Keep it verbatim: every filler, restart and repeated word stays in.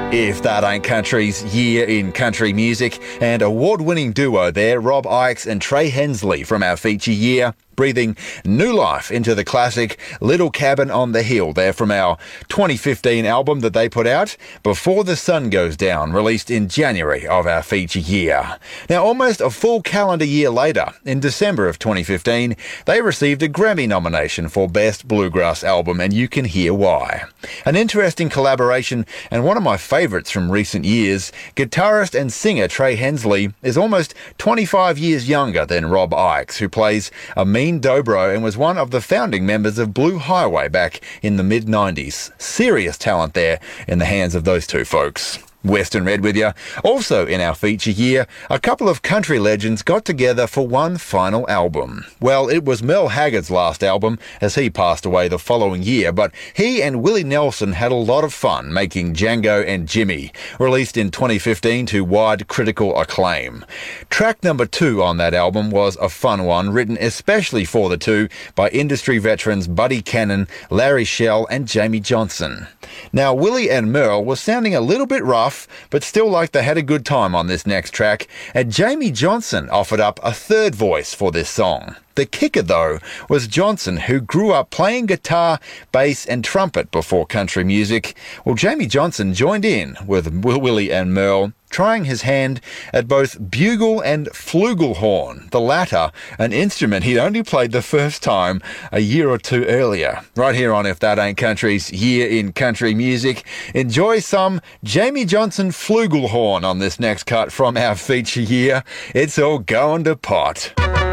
If That Ain't Country's year in country music, and award-winning duo there, Rob Ickes and Trey Hensley from our feature year, breathing new life into the classic Little Cabin on the Hill there from our twenty fifteen album that they put out, Before the Sun Goes Down, released in January of our feature year. Now, almost a full calendar year later, in December of twenty fifteen, they received a Grammy nomination for Best Bluegrass Album, and you can hear why. An interesting collaboration, and one of my favourites from recent years. Guitarist and singer Trey Hensley is almost twenty-five years younger than Rob Ickes, who plays a mean dobro and was one of the founding members of Blue Highway back in the mid nineties. Serious talent there in the hands of those two folks. Western Red with you. Also in our feature year, a couple of country legends got together for one final album. Well, it was Merle Haggard's last album, as he passed away the following year, but he and Willie Nelson had a lot of fun making Django and Jimmy, released in twenty fifteen to wide critical acclaim. Track number two on that album was a fun one, written especially for the two by industry veterans Buddy Cannon, Larry Shell and Jamie Johnson. Now, Willie and Merle were sounding a little bit rough, but still like they had a good time on this next track, and Jamie Johnson offered up a third voice for this song. The kicker, though, was Johnson, who grew up playing guitar, bass and trumpet before country music. Well, Jamie Johnson joined in with Willie and Merle, trying his hand at both bugle and flugelhorn, the latter an instrument he'd only played the first time a year or two earlier. Right here on If That Ain't Country's Year in Country Music, enjoy some Jamie Johnson flugelhorn on this next cut from our feature year. It's all going to pot.